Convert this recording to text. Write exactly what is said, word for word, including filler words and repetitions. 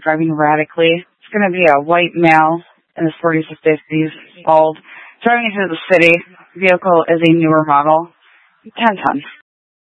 driving erratically. It's going to be a white male in his forties or fifties, bald, driving into the city. Vehicle is a newer model, ten ton.